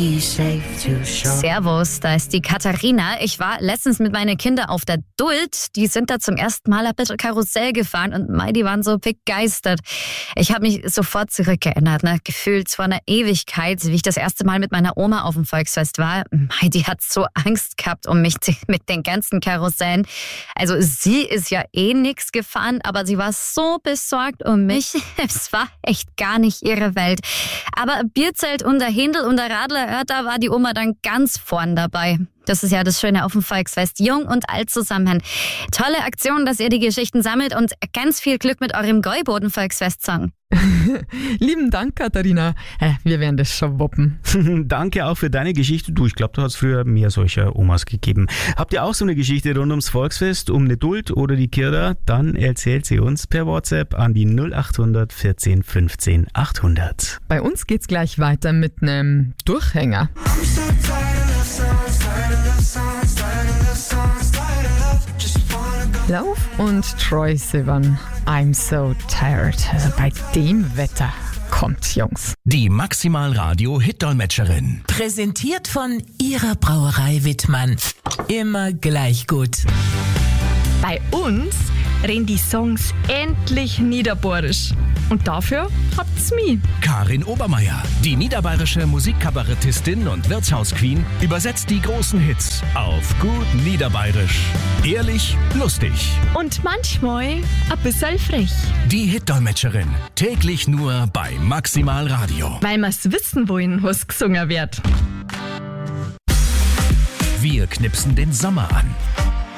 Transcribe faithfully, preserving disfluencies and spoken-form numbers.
be safe to shore. Servus, da ist die Katharina. Ich war letztens mit meinen Kindern auf der Duld. Die sind da zum ersten Mal ein bisschen Karussell gefahren und mei, die waren so begeistert. Ich habe mich sofort zurückgeerinnert, ne? Gefühlt vor einer Ewigkeit, wie ich das erste Mal mit meiner Oma auf dem Volksfest war. Mei, die hat so Angst gehabt um mich mit den ganzen Karussellen. Also sie ist ja eh nix gefahren, aber sie war so besorgt um mich. Es war echt gar nicht ihre Welt. Aber Bierzelt und der Händel und der Radler, da war die Oma dann ganz vorn dabei. Das ist ja das Schöne auf dem Volksfest. Jung und alt zusammen. Tolle Aktion, dass ihr die Geschichten sammelt und ganz viel Glück mit eurem Gäuboden-Volksfest-Song. Lieben Dank, Katharina. Wir werden das schon wuppen. Danke auch für deine Geschichte. Du, ich glaube, du hast früher mehr solcher Omas gegeben. Habt ihr auch so eine Geschichte rund ums Volksfest, um eine Duld oder die Kirra? Dann erzählt sie uns per WhatsApp an die null acht vierzehn fünfzehn achthundert. Bei uns geht's gleich weiter mit einem Durchhänger. Lauf und Troye Sivan. I'm so tired. Bei dem Wetter kommt, Jungs. Die Maximal Radio Hit-Dolmetscherin. Präsentiert von ihrer Brauerei Wittmann. Immer gleich gut. Bei uns reden die Songs endlich niederbayerisch. Und dafür habt's mich. Karin Obermeier, die niederbayerische Musikkabarettistin und Wirtshausqueen, übersetzt die großen Hits auf gut Niederbayerisch. Ehrlich, lustig. Und manchmal ein bisschen frech. Die Hit-Dolmetscherin. Täglich nur bei Maximal Radio. Weil wir's wissen wollen, was gesungen wird. Wir knipsen den Sommer an.